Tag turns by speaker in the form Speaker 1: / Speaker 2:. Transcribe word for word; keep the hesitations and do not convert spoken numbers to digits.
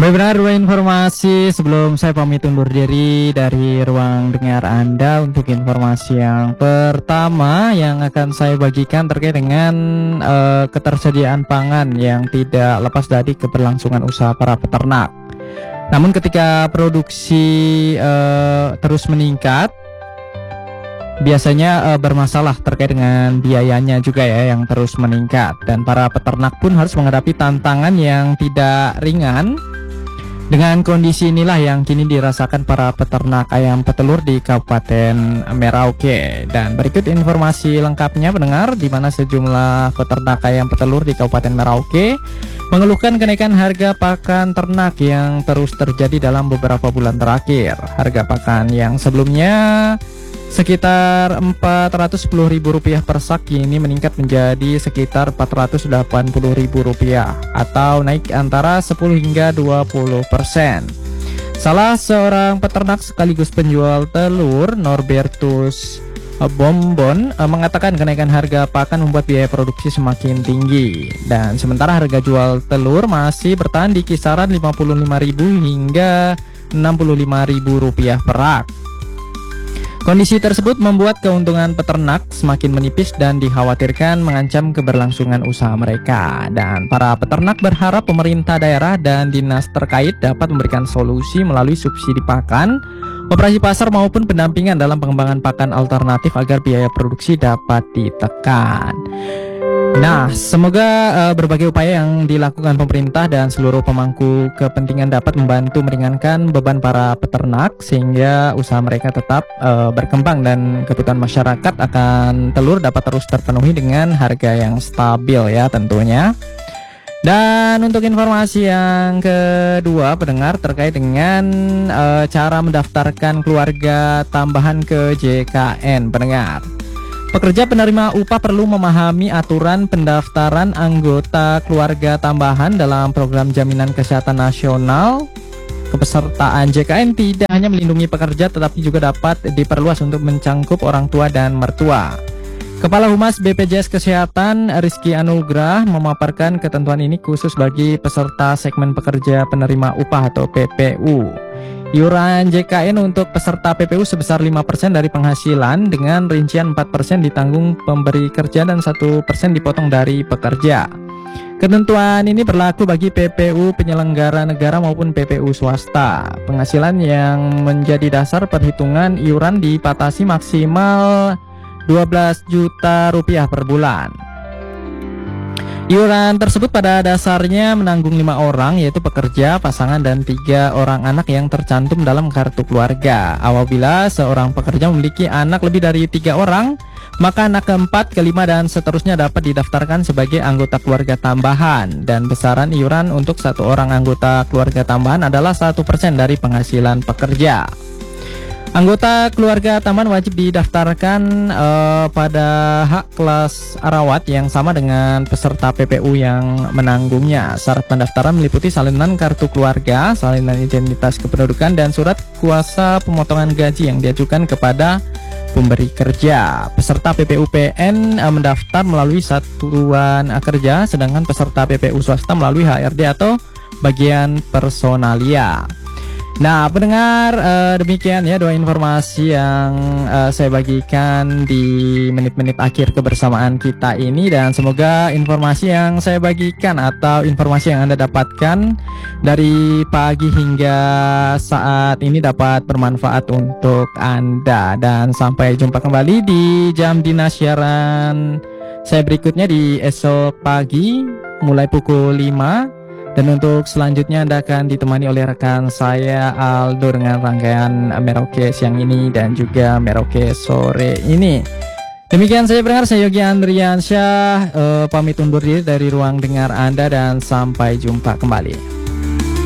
Speaker 1: Baik, benar dua informasi sebelum saya pamit undur diri dari ruang dengar Anda. Untuk informasi yang pertama yang akan saya bagikan terkait dengan uh, ketersediaan pangan yang tidak lepas dari keberlangsungan usaha para peternak. Namun ketika produksi uh, terus meningkat, biasanya uh, bermasalah terkait dengan biayanya juga ya yang terus meningkat, dan para peternak pun harus menghadapi tantangan yang tidak ringan. Dengan kondisi inilah yang kini dirasakan para peternak ayam petelur di Kabupaten Merauke. Dan berikut informasi lengkapnya pendengar, di mana sejumlah peternak ayam petelur di Kabupaten Merauke mengeluhkan kenaikan harga pakan ternak yang terus terjadi dalam beberapa bulan terakhir. Harga pakan yang sebelumnya sekitar empat ratus sepuluh ribu rupiah per sak kini meningkat menjadi sekitar empat ratus delapan puluh ribu rupiah atau naik antara sepuluh hingga dua puluh persen. Salah seorang peternak sekaligus penjual telur, Norbertus Bombon, mengatakan kenaikan harga pakan membuat biaya produksi semakin tinggi, dan sementara harga jual telur masih bertahan di kisaran lima puluh lima ribu hingga enam puluh lima ribu rupiah per rak. Kondisi tersebut membuat keuntungan peternak semakin menipis dan dikhawatirkan mengancam keberlangsungan usaha mereka. Dan para peternak berharap pemerintah daerah dan dinas terkait dapat memberikan solusi melalui subsidi pakan, operasi pasar maupun pendampingan dalam pengembangan pakan alternatif agar biaya produksi dapat ditekan. Nah, semoga uh, berbagai upaya yang dilakukan pemerintah dan seluruh pemangku kepentingan dapat membantu meringankan beban para peternak sehingga usaha mereka tetap uh, berkembang dan kebutuhan masyarakat akan telur dapat terus terpenuhi dengan harga yang stabil ya tentunya. Dan untuk informasi yang kedua pendengar, terkait dengan uh, cara mendaftarkan keluarga tambahan ke J K N pendengar. Pekerja penerima upah perlu memahami aturan pendaftaran anggota keluarga tambahan dalam program jaminan kesehatan nasional. Kepesertaan J K N tidak hanya melindungi pekerja tetapi juga dapat diperluas untuk mencangkup orang tua dan mertua. Kepala Humas B P J S Kesehatan Rizky Anugrah memaparkan ketentuan ini khusus bagi peserta segmen pekerja penerima upah atau P P U. Iuran J K N untuk peserta P P U sebesar lima persen dari penghasilan dengan rincian empat persen ditanggung pemberi kerja dan satu persen dipotong dari pekerja. Ketentuan ini berlaku bagi P P U penyelenggara negara maupun P P U swasta. Penghasilan yang menjadi dasar perhitungan iuran dipatasi maksimal dua belas juta rupiah per bulan. Iuran tersebut pada dasarnya menanggung lima orang, yaitu pekerja, pasangan, dan tiga orang anak yang tercantum dalam kartu keluarga. Apabila seorang pekerja memiliki anak lebih dari tiga orang, maka anak keempat, kelima, dan seterusnya dapat didaftarkan sebagai anggota keluarga tambahan. Dan besaran iuran untuk satu orang anggota keluarga tambahan adalah satu persen dari penghasilan pekerja. Anggota keluarga tambahan wajib didaftarkan uh, pada hak kelas rawat yang sama dengan peserta P P U yang menanggungnya. Syarat pendaftaran meliputi salinan kartu keluarga, salinan identitas kependudukan, dan surat kuasa pemotongan gaji yang diajukan kepada pemberi kerja. Peserta P P U P N uh, mendaftar melalui satuan uh, kerja, sedangkan peserta P P U swasta melalui H R D atau bagian personalia. Nah, pendengar, uh, demikian ya dua informasi yang uh, saya bagikan di menit-menit akhir kebersamaan kita ini, dan semoga informasi yang saya bagikan atau informasi yang Anda dapatkan dari pagi hingga saat ini dapat bermanfaat untuk Anda. Dan sampai jumpa kembali di jam dinas siaran saya berikutnya di esok pagi mulai pukul lima. Dan untuk selanjutnya Anda akan ditemani oleh rekan saya Aldo dengan rangkaian Merauke siang ini dan juga Merauke sore ini. Demikian saya pendengar, saya Yogi Andriansyah, eh, pamit undur diri dari ruang dengar Anda dan sampai jumpa kembali.